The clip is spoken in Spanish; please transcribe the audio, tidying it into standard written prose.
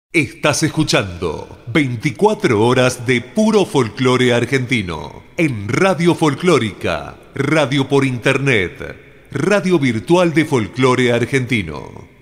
Estás escuchando 24 horas de puro folclore argentino en Radio Folclórica, radio por internet, radio virtual de folclore argentino.